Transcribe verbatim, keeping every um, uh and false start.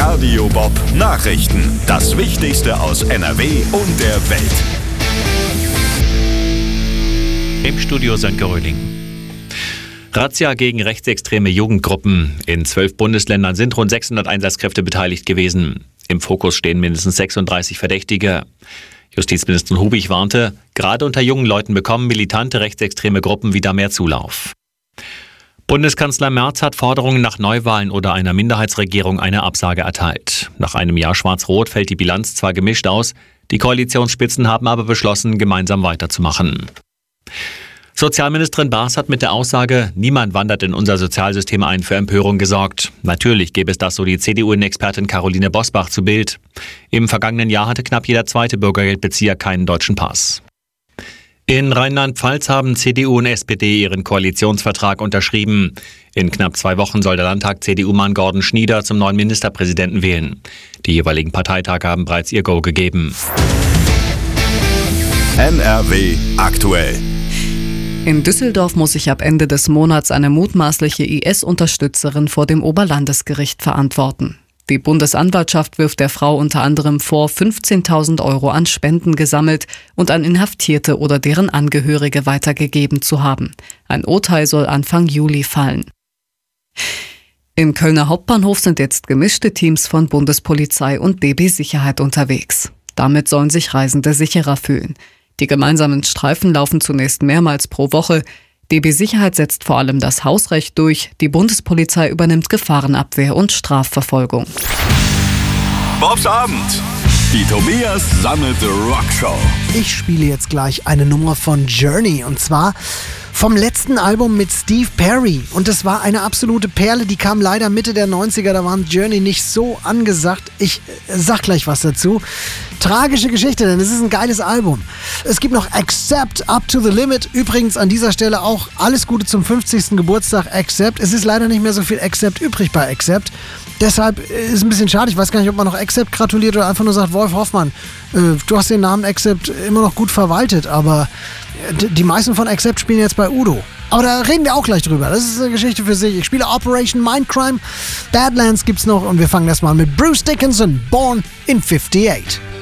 Radio Bob Nachrichten. Das Wichtigste aus N R W und der Welt. Im Studio Sönke Röhling. Razzia gegen rechtsextreme Jugendgruppen. In zwölf Bundesländern sind rund sechshundert Einsatzkräfte beteiligt gewesen. Im Fokus stehen mindestens sechsunddreißig Verdächtige. Justizministerin Hubig warnte, gerade unter jungen Leuten bekommen militante rechtsextreme Gruppen wieder mehr Zulauf. Bundeskanzler Merz hat Forderungen nach Neuwahlen oder einer Minderheitsregierung eine Absage erteilt. Nach einem Jahr Schwarz-Rot fällt die Bilanz zwar gemischt aus, die Koalitionsspitzen haben aber beschlossen, gemeinsam weiterzumachen. Sozialministerin Baas hat mit der Aussage, niemand wandert in unser Sozialsystem ein, für Empörung gesorgt. Natürlich gäbe es das, so die C D U-Expertin Caroline Bosbach zu Bild. Im vergangenen Jahr hatte knapp jeder zweite Bürgergeldbezieher keinen deutschen Pass. In Rheinland-Pfalz haben C D U und S P D ihren Koalitionsvertrag unterschrieben. In knapp zwei Wochen soll der Landtag C D U-Mann Gordon Schnieder zum neuen Ministerpräsidenten wählen. Die jeweiligen Parteitage haben bereits ihr Go gegeben. N R W aktuell. In Düsseldorf muss sich ab Ende des Monats eine mutmaßliche I S-Unterstützerin vor dem Oberlandesgericht verantworten. Die Bundesanwaltschaft wirft der Frau unter anderem vor, fünfzehntausend Euro an Spenden gesammelt und an Inhaftierte oder deren Angehörige weitergegeben zu haben. Ein Urteil soll Anfang Juli fallen. Im Kölner Hauptbahnhof sind jetzt gemischte Teams von Bundespolizei und D B Sicherheit unterwegs. Damit sollen sich Reisende sicherer fühlen. Die gemeinsamen Streifen laufen zunächst mehrmals pro Woche. D B Sicherheit setzt vor allem das Hausrecht durch, die Bundespolizei übernimmt Gefahrenabwehr und Strafverfolgung. Bobs Abend. Die Tobias Sammet Rockshow. Ich spiele jetzt gleich eine Nummer von Journey und zwar vom letzten Album mit Steve Perry. Und das war eine absolute Perle, die kam leider Mitte der neunziger, da waren Journey nicht so angesagt. Ich sag gleich was dazu. Tragische Geschichte, denn es ist ein geiles Album. Es gibt noch Accept, Up to the Limit. Übrigens an dieser Stelle auch alles Gute zum fünfzigsten Geburtstag Accept. Es ist leider nicht mehr so viel Accept übrig bei Accept. Deshalb ist es ein bisschen schade. Ich weiß gar nicht, ob man noch Accept gratuliert oder einfach nur sagt, Wolf Hoffmann, äh, du hast den Namen Accept immer noch gut verwaltet, aber die meisten von Accept spielen jetzt bei Udo. Aber da reden wir auch gleich drüber. Das ist eine Geschichte für sich. Ich spiele Operation Mindcrime. Badlands gibt's noch und wir fangen erstmal mit Bruce Dickinson, Born in fifty-eight.